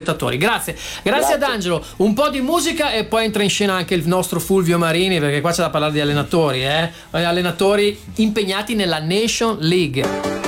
spettatori. Grazie ad Angelo. Un po' di musica e poi entra in scena anche il nostro Fulvio Marini, perché qua c'è da parlare di allenatori, allenatori impegnati nella Nation League.